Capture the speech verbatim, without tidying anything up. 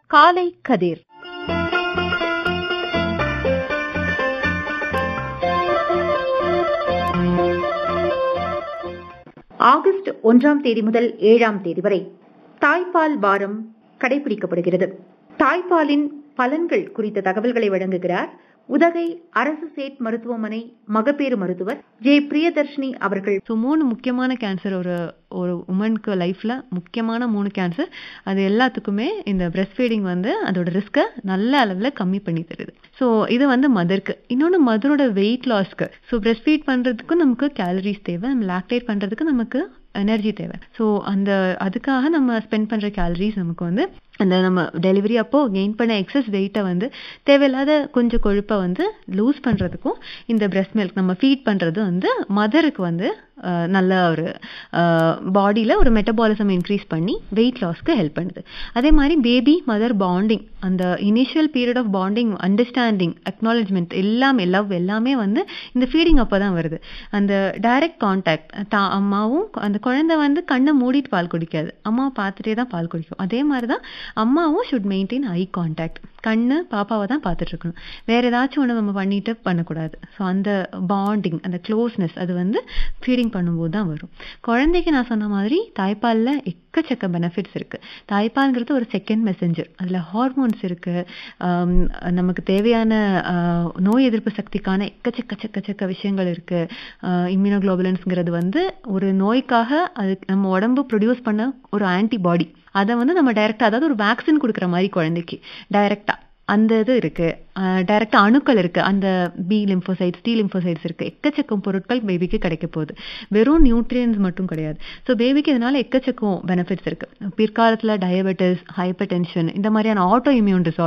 காலை கதிர். ஆகஸ்ட் ஒன்றாம் தேதி முதல் ஏழாம் தேதி வரை தாய்ப்பால் வாரம் கடைபிடிக்கப்படுகிறது. தாய்ப்பாலின் பலன்கள் குறித்த தகவல்களை வழங்குகிறார் உதகை அரசு சேட் மருத்துவமனை மகப்பேறு மருத்துவர் ஜே பிரியதர்ஷினி அவர்கள். ஸோ மூணு முக்கியமான கேன்சர் ஒரு ஒரு உமனுக்கு லைஃப்ல முக்கியமான மூணு கேன்சர், அது எல்லாத்துக்குமே இந்த பிரெஸ்ட் ஃபீடிங் வந்து அதோட ரிஸ்கை நல்ல அளவில் கம்மி பண்ணி தருது. ஸோ இது வந்து மதருக்கு. இன்னொன்று மதரோட வெயிட் லாஸ்க்கு. ஸோ பிரெஸ்ட் ஃபீட் பண்ணுறதுக்கும் நமக்கு கேலரிஸ் தேவை, நம்ம லாக்டேட் பண்ணுறதுக்கு நமக்கு எனர்ஜி தேவை. ஸோ அந்த அதுக்காக நம்ம ஸ்பெண்ட் பண்ணுற கேலரிஸ் நமக்கு வந்து அந்த நம்ம டெலிவரி அப்போ கெயின் பண்ண எக்ஸஸ் வெயிட்டை வந்து தேவையில்லாத கொஞ்சம் கொழுப்பை வந்து லூஸ் பண்ணுறதுக்கும் இந்த பிரெஸ்ட் மில்க் நம்ம ஃபீட் பண்ணுறது வந்து மதருக்கு வந்து நல்ல ஒரு பாடியில் ஒரு மெட்டபாலிசம் இன்க்ரீஸ் பண்ணி வெயிட் லாஸ்க்கு ஹெல்ப் பண்ணுது. அதே மாதிரி பேபி மதர் பாண்டிங், அந்த initial period of bonding, understanding, acknowledgement எல்லாமே லவ் எல்லாமே வந்து இந்த ஃபீடிங் அப்போ தான் வருது. அந்த டைரக்ட் கான்டாக்ட், தா அம்மாவும் அந்த குழந்தை வந்து கண்ணை மூடிட்டு பால் குடிக்காது, அம்மாவை பார்த்துட்டே தான் பால் குடிக்கும். அதே மாதிரி தான் அம்மாவும் ஷுட் மெயின்டைன் ஐ கான்டாக்ட், கண்ணு பாப்பாவை தான் பார்த்துட்டு இருக்கணும், வேற ஏதாச்சும் ஒன்று நம்ம பண்ணிட்டு பண்ணக்கூடாது. ஸோ அந்த பாண்டிங், அந்த க்ளோஸ்னஸ் அது வந்து ஃபீடிங் பண்ணும்போது தான் வரும். குழந்தைக்கு நான் சொன்ன மாதிரி தாய்ப்பாலில் எக்கச்சக்க பெனிஃபிட்ஸ் இருக்குது. தாய்ப்பால்ங்கிறது ஒரு செகண்ட் மெசஞ்சர். அதில் ஹார்மோன்ஸ் இருக்குது, நமக்கு தேவையான நோய் எதிர்ப்பு சக்திக்கான எக்கச்சக்க சக்கச்சக்க விஷயங்கள் இருக்குது. இம்யூனோகுளோபுலன்ஸ்ங்கிறது வந்து ஒரு நோய்க்காக அது நம்ம உடம்பு ப்ரொடியூஸ் பண்ண ஒரு ஆன்டிபாடி, அதை வந்து நம்ம டைரெக்டாக, அதாவது ஒரு வேக்சின் கொடுக்குற மாதிரி குழந்தைக்கு டைரெக்டாக அந்த இது இருக்குது. டைரெக்டாக அணுக்கள் இருக்குது, அந்த பி லிம்போசைட்ஸ், டி லிம்போசைட்ஸ் இருக்குது. எக்கச்சக்கம் பொருட்கள் பேபிக்கு கிடைக்க போகுது. வெறும் நியூட்ரியன்ஸ் மட்டும் கிடையாது. ஸோ பேபிக்கு இதனால் எக்கச்சக்கம் பெனிஃபிட்ஸ் இருக்குது. பிற்காலத்தில் டயபெட்டிஸ், ஹைப்பர் டென்ஷன், இந்த மாதிரியான ஆட்டோ இம்யூன் டிசார்டர்